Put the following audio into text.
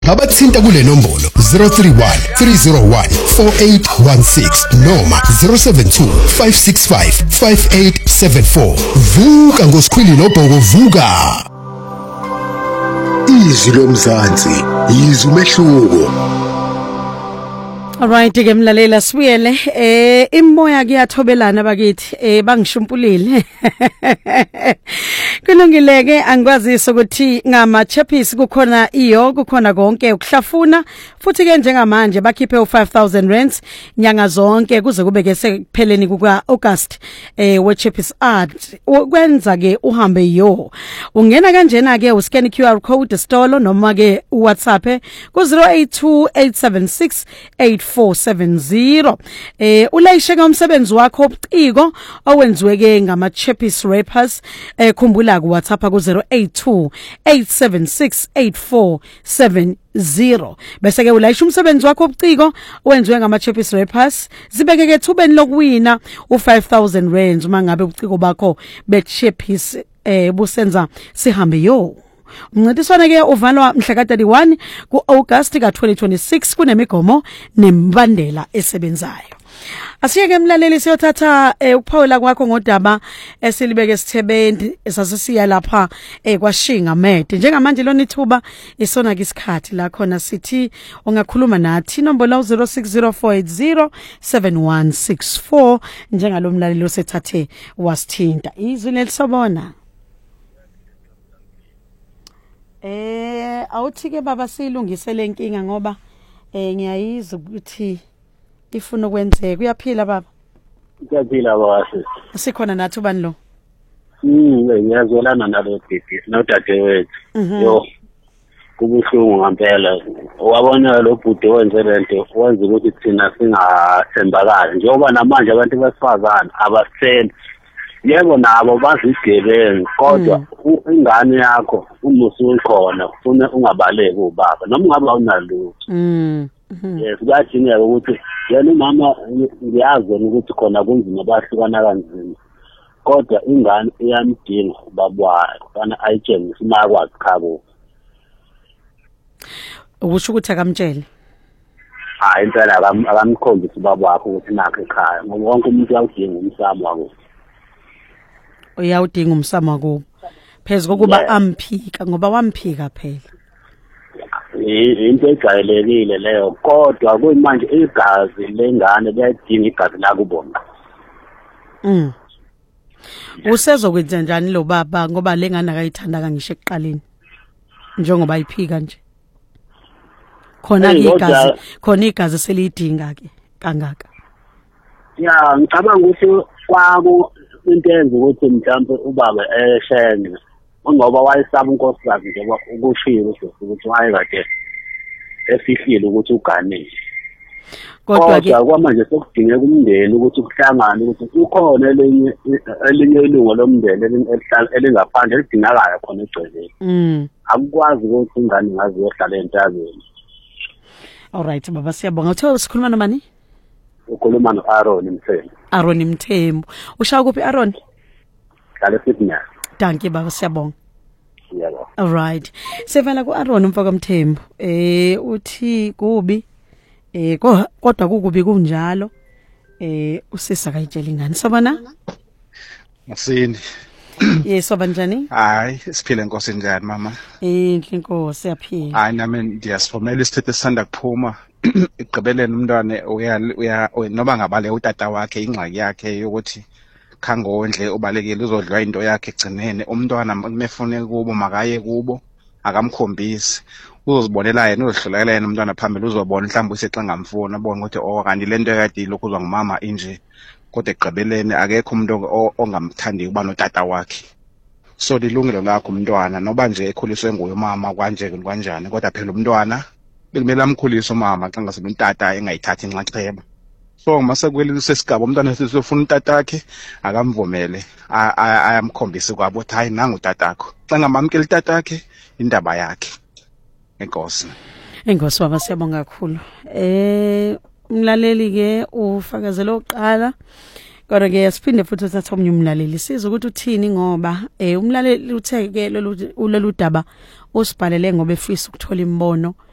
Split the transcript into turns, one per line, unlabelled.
Ngabathinta kule nombolo 031 301 4816 noma 072 565 5874. Vuka ngosikhwili noBhoko vuka. Izwi lomzansi, izwi umehluko.
Alright ke mlalela sibuyele imoya kuyathobelana bakithi bangishumpulile kulungileke angikwazisa ukuthi ngama chappies kukhona kukhona konke ukuhlafuna futhi ke njengamanje bakhiphe u5000 nyanga zonke kuze kube ke sekupheleni kuka August we chappies art ukwenza ke uhambe ungena kanjena ke uscan QR code store noma ke uWhatsApp ku 082876 470 ulayisheka umsebenzi wakho obuciko owenziwe ke ngama chappies rappers khumbula ku WhatsApp ku 0828768470 bese ke ulayisha umsebenzi wakho obuciko owenziwe ngama chappies rappers zibeke ke thubeni lokuwina u5000 uma ngabe ubuciko bakho be chappies busenza sihambe umncintiswano ke uvalwa mhla ka31 kuAugust ka2026 kunemigomo nembandela esebenzayo. Asiyeke mlaleli siyothatha ukuphawula kwakho ngodaba esilibeke sithebeni esasisiya lapha kwaShinga Mede. Njengamanje lona ithuba isona ke isikhathi la khona sithi ungakhuluma nathi inombolo 0604807164 njengalo mlaleli osethathe wasithinta. Izwi lelisobona. Awuthi ke baba silungisele inkinga ngoba ngiyayizwa ukuthi ifuna ukwenzeka. Uyaphila baba?
Uyaphila baba.
Sikhona nathi ubani lo?
Ngiyazwelana nalo bhizi nodadewethu. Kubuhlungu ngempela. Wabona lo bhuti wenze lento wenza ukuthi thina singathembakali. Njengoba namanje abantu besifazana abasenzi yebo nabo bazigebengu kodwa ingane yakho umusi ukhona ufuna ungabaleki ubaba noma ungaba unalutho yes kuyadingeka ukuthi yena umama ngiyazi ukuthi khona kunzima bahlukana kanzima kodwa ingane iyamdinga babwayo kana ayitshengise imakwazi khabo
ukusho ukuthi akamtshele
hayi impela akamkhombisi ubaba wakho ukuthi nakho ekhaya ngoba wonke umuntu uyawudinga umsamo wakho
uyawudinga umsamo kubo phezulu kokuba amphika ngoba wamphika phela
into ejayelekile leyo kodwa kuyimanje igazi lengane liyadinga igazi lakubona
usezokwenza njani lo baba ngoba lengane akayithanda kangisho ekuqaleni njengoba iphika nje khona igazi seliyidinga ke kangaka
ngicabanga ukuthi kwabo into enza ukuthi mhlawumbe ubaba eshene ngoba wayesaba unkosikazi nje ukushilo ukuthi wayekade efihlile ukuthi uganile kodwa ke kwamanje sekudingeka umndeni ukuthi kuhlangane ukuthi ukhona elinye ilungu lomndeni elingaphandle elidingakala khona egcweleni akukwazi ukuthi ingane ngazi yohlala entazeni.
Alright baba siyabonga uthe sikhuluma nomani?
Ukhuluma noAaron Mthembu.
Aaron Mthembu. Ushaya kuphi Aaron?
Hlala Sydney.
Danke baba siyabonga.
Yebo.
Alright. Sevela kuAaron umfaka Mthembu. Uthi kubi kodwa kukubi kunjalo. Usisa kayitshela ingane. Sobana?
Masini.
Yesoba njani?
Hayi, siphile Nkosi njani mama?
Inkosi siyaphila.
Hayi nami ndiyasivumela isithethe sisanda kuphuma. Igqibeleni umntwana uya noba ngabale utata wakhe ingxaki yakhe yokuthi khangondle ubalekile uzodlwa into yakhe egcinene umntwana mefune kubo makaye kubo akamkhombisi uzozibonela yena uzodlulela yena umntwana phambili uzobona mhlawumbe usexa ngamfuna abone ukuthi kanti lento yakade lokuzwa ngumama inje kodwa egqibeleni akekho umuntu ongamthandi kuba notata wakhe so lilungelo lakho umntwana noba nje ekhuliswe nguye mama kanjani kodwa phela umntwana bekumele amkhulise umama xa ngasebe untata engayithathi inxaxheba so masekweli sesigaba umntwana sesifuna untata wakhe akamvumele ayamkhombisa kwabo ukuthi hayi nangu utatakho xa ngamamkela utata wakhe indaba yakhe. Enkosi
baba siyabonga kakhulu. Umlaleli ke ufakazela oqala kodwa ke siphinde futhi uthatha omnye umlaleli siza ukuthi uthini ngoba umlaleli utheke lolu daba usibhalele ngoba efisa ukuthola imbono